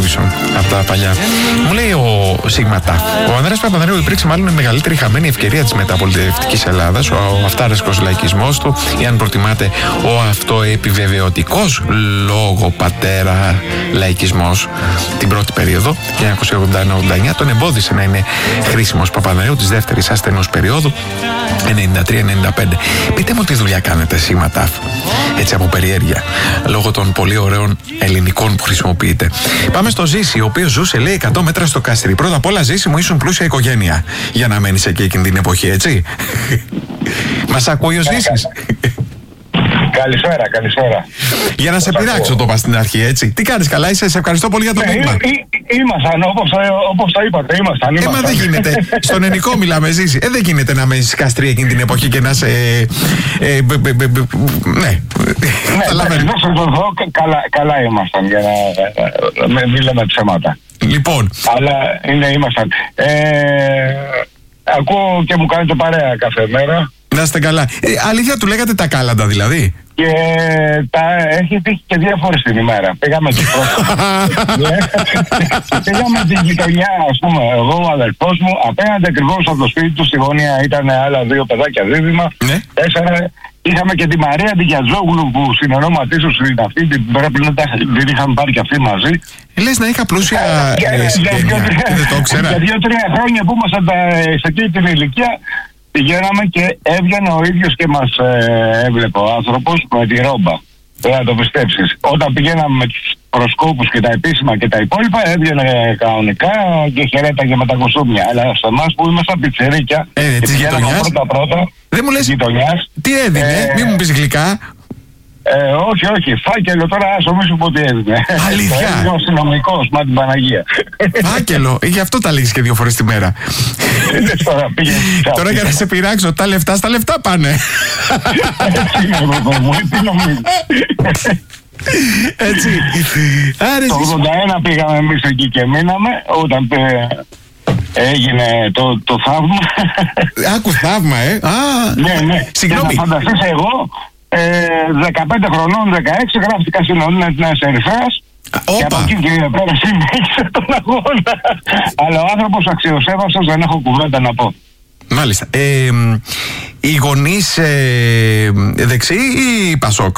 Eurovision από τα παλιά. Μου λέει ο Σίγματα. Ο Ανδρέας Παπανδρέου υπήρξε μάλλον η μεγαλύτερη χαμένη ευκαιρία της μεταπολιτευτικής Ελλάδας, ο αυτάρεσκος λαϊκισμός του, ή αν προτιμάτε, ο αυτοεπιβεβαιωτικός λόγο πατέρα λαϊκισμός την πρώτη περίοδο, 1981-89, τον εμπόδισε να είναι χρήσιμος Παπανδρέου της δεύτερης ασθενούς περίοδου, 93-95. Πείτε μου τι δουλειά κάνετε Σίγματα, έτσι από περιέργεια, λόγω των πολύ ωραίων ελληνικών που χρησιμοποιείτε. Πάμε στο Ζήση, ο οποίος ζούσε, λέει, 100 μέτρα στο Καστρί. Πρώτα απ' όλα, Ζήση μου, ήσουν πλούσια οικογένεια για να μένεις εκεί εκείνη την εποχή, έτσι. Μας ακούει ο Ζήσης? Καλησπέρα, καλησπέρα. Για να σε πειράξω το είπα στην αρχή, έτσι. Τι κάνεις, καλά είσαι? Σε ευχαριστώ πολύ για το μήνυμα. Ήμασταν, όπως το είπατε, ήμασταν. Μα δεν γίνεται. Στον ελληνικό μιλάμε, Ζήση. Δεν γίνεται να μένεις Καστρί εκείνη την εποχή και να σε... Ναι. Καλά ήμασταν, για να μην λέμε ψέματα. Λοιπόν. Αλλά ήμασταν. Ακούω και μου κάνετε παρέα κάθε μέρα. Να είστε καλά. Αλήθεια του λέγατε τα κάλαντα δηλαδή? Και έχει τύχει και 2 φορές την ημέρα. Πήγαμε την πήγαμε την γειτονιά, ας πούμε, εγώ ο αδελφός μου, απέναντι ακριβώς από το σπίτι του, στη γωνία ήταν άλλα 2 παιδάκια δίδυμα, 4. Είχαμε και τη Μαρία την Γιατζόγλου που στην ονόματί σου στην αυτή, πρέπει να την είχαμε πάρει και αυτή μαζί. Λες να είχα πλούσια συγγένεια, δεν το ήξερα. Για 2-3 χρόνια που ήμασταν σε εκείνη την ηλικία, πηγαίναμε και έβγαινε ο ίδιος και μας έβλεπε ο άνθρωπος με τη ρόμπα. Δεν θα το πιστέψεις. Όταν πηγαίναμε με τους προσκόπους και τα επίσημα και τα υπόλοιπα, έβγαινε κανονικά και χαιρέταγε με τα κοστούμια. Αλλά σε εμάς που ήμασταν πιτσιρίκια, της γειτονιάς. Πρώτα, δεν μου λες γειτονιάς, τι έδινε, μη μου πεις γλυκά. Όχι, φάκελο τώρα, ας ομίσου πω τι έδινε. Αλήθεια? Έδινε ο αστυνομικός, μα την Παναγία. Φάκελο, γι' αυτό τα λέγεις και 2 φορές τη μέρα. Τώρα για να σε πειράξω, τα λεφτά στα λεφτά πάνε. Έτσι είναι, μου, τι νομίζεις. Έτσι. Το 81 πήγαμε εμείς εκεί και μείναμε, όταν έγινε το θαύμα. Άκου θαύμα, Ναι. Συγγνώμη. Και να φανταστείς εγώ, 15 χρονών, 16, γράφτηκα στην Ονίνα της Νέας Ερυθράς. Και από εκεί και πέρα συνέχισε τον αγώνα. Αλλά ο άνθρωπος αξιοσέβαστος, δεν έχω κουβέντα να πω. Μάλιστα. Οι γονείς δεξί ή Πασόκ?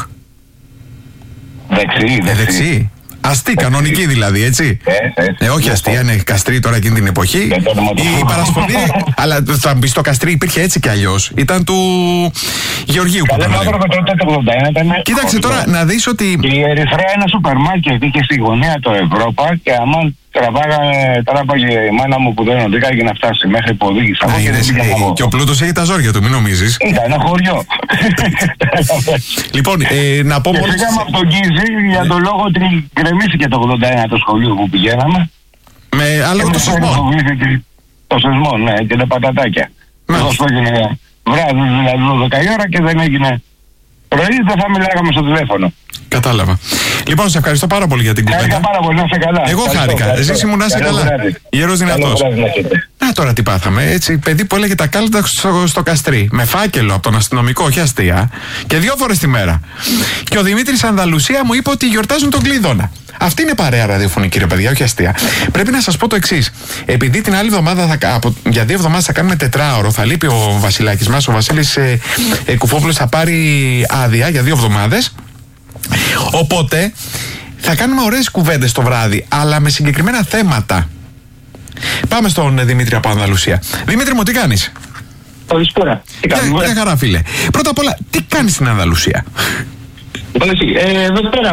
Δεξί. Αστή, κανονική δηλαδή, έτσι. Όχι αστεία, είναι Καστρί τώρα εκείνη την εποχή. Η παρασπονή. Αλλά θα μπει στο Καστρί υπήρχε έτσι κι αλλιώς. Ήταν του Γεωργίου Παπανδρέου. Κοίταξε τώρα να δεις ότι. Η Ερυθρέα είναι σούπερ μάρκετ, είχε στη γωνία το Ευρώπα και άμα τράβαγε η μάνα μου που δεν οδήγαγε για να φτάσει μέχρι που οδήγησα. Και ο πλούτος έχει τα ζόρια του, μην νομίζεις. Ήταν ένα χωριό. Λοιπόν, να πω μόνο. Και φύγαμε από τον Κίζη για τον λόγο ότι γκρεμίστηκε το 81 το σχολείο που πηγαίναμε. Με άλλο το σεισμό. Το σεισμό, ναι, και τα πατατάκια. Αυτό έγινε βράδυ, δηλαδή 12 η ώρα και δεν έγινε πρωί, δεν θα μιλάγαμε στο τηλέφωνο. Κατάλαβα. Λοιπόν, σε ευχαριστώ πάρα πολύ για την κουβέντα. Χάρηκα πάρα πολύ, να είσαι καλά. Εγώ χάρηκα. Ζήση μου, να είσαι καλά. Γερός δυνατός. Να τώρα τι πάθαμε. Έτσι, παιδί που έλεγε τα κάλαντα στο Καστρί. Με φάκελο από τον αστυνομικό, όχι αστεία. Και 2 φορές τη μέρα. Και ο Δημήτρης Ανδαλουσία μου είπε ότι γιορτάζουν τον Κλείδωνα. Αυτή είναι παρέα ραδιοφωνική, ρε παιδιά, όχι αστεία. Πρέπει να σας πω το εξής. Επειδή την άλλη εβδομάδα, για 2 εβδομάδες θα κάνουμε 4ωρο, θα λείπει ο Βασιλάκης μας, ο Βασίλης Κουφόπουλος θα πάρει άδεια για 2 εβδομάδες. Οπότε θα κάνουμε ωραίες κουβέντες το βράδυ, αλλά με συγκεκριμένα θέματα. Πάμε στον Δημήτρη από Ανδαλουσία. Δημήτρη μου, τι κάνεις? Καλησπέρα. Μια χαρά, φίλε. Πρώτα απ' όλα, τι κάνεις στην Ανδαλουσία? Εδώ πέρα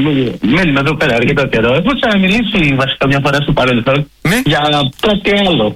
μένουμε εδώ πέρα αρκετό καιρό. Έχω ξαναμιλήσει βασικά μια φορά στο παρελθόν για κάτι άλλο.